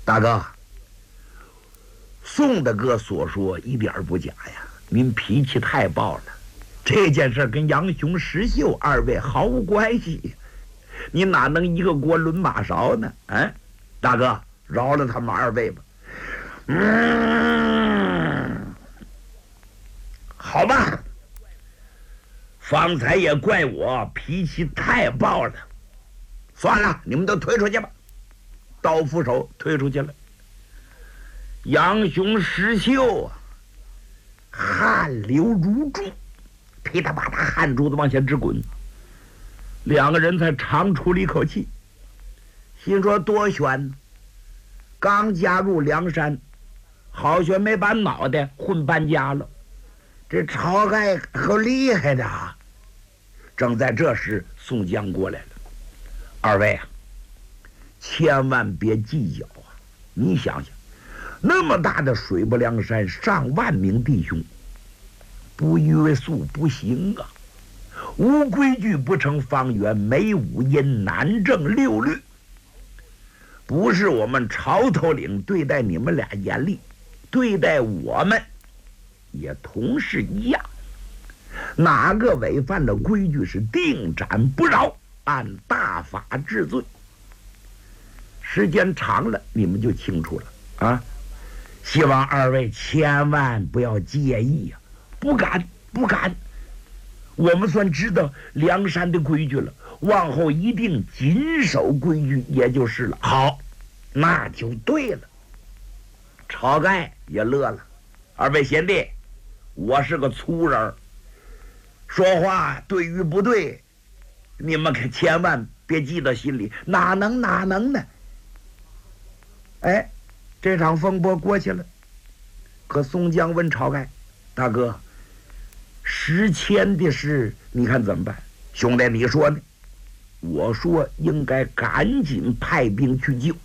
大哥，宋大哥所说一点不假呀，您脾气太暴了。这件事跟杨雄、石秀二位毫无关系，你哪能一个锅轮马勺呢？大哥，饶了他们二位吧。好吧，方才也怪我脾气太暴了，算了，你们都推出去吧。刀斧手推出去了。杨雄、石秀啊，汗流如注，噼里啪啦汗珠子往下直滚。两个人才长出了一口气，心说多悬，刚加入梁山，好悬没把脑袋混搬家了。这晁盖可厉害的啊！正在这时，宋江过来了。二位啊，千万别计较啊！你想想，那么大的水泊梁山，上万名弟兄，不约束不行啊！无规矩不成方圆，没五音难正六律。不是我们潮头领对待你们俩严厉，对待我们也同是一样。哪个违反了规矩是定斩不饶，按大法治罪。时间长了，你们就清楚了啊！希望二位千万不要介意呀！不敢，不敢。我们算知道梁山的规矩了，往后一定谨守规矩，也就是了。好，那就对了。晁盖也乐了，二位贤弟，我是个粗人，说话对与不对，你们可千万别记到心里。哪能呢？哎，这场风波过去了，可宋江问晁盖：“大哥，石阡的事你看怎么办？”兄弟，你说呢？我说应该赶紧派兵去救，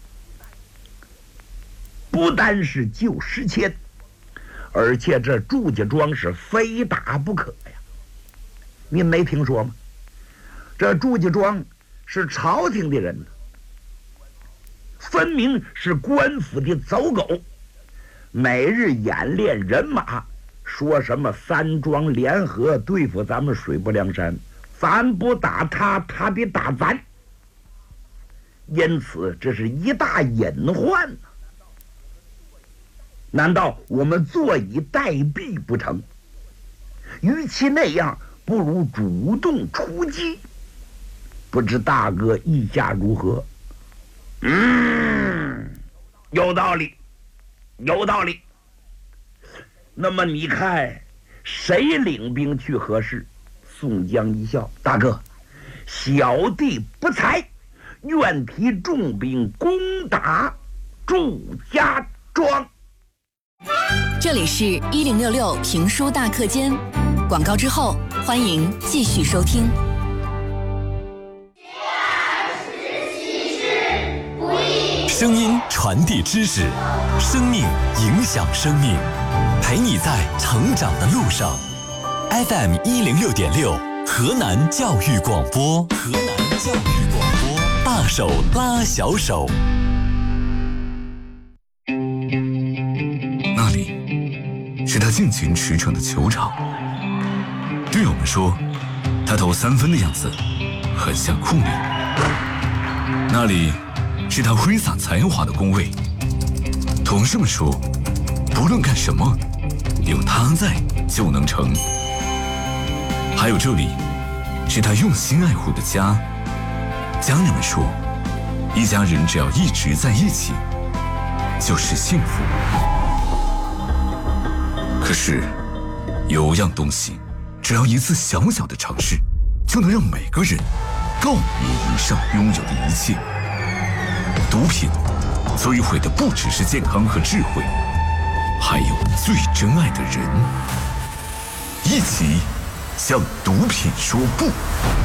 不单是救石阡，而且这祝家庄是非打不可呀。您没听说吗？这祝家庄是朝廷的人，分明是官府的走狗，每日演练人马，说什么三庄联合对付咱们水泊梁山，咱不打他，他得打咱。因此这是一大隐患呢。难道我们坐以待毙不成？与其那样，不如主动出击。不知大哥意下如何？有道理，有道理。那么你看，谁领兵去何事？宋江一笑：“大哥，小弟不才，愿提重兵攻打祝家庄。” 这里是1066评书大课间，广告之后欢迎继续收听。 声音传递知识，生命影响生命，陪你在成长的路上。FM 106.6，河南教育广播，河南教育广播，大手拉小手。 那里是他尽情驰骋的球场，队友们说，他投3分的样子很像库里。那里是他挥洒才华的工位，同事们说，不论干什么，有他在就能成。还有这里是他用心爱护的家，家人们说，一家人只要一直在一起就是幸福。可是有样东西，只要一次小小的尝试，就能让每个人告别以上拥有的一切。毒品摧毁的不只是健康和智慧，还有最珍爱的人。一起向毒品说不。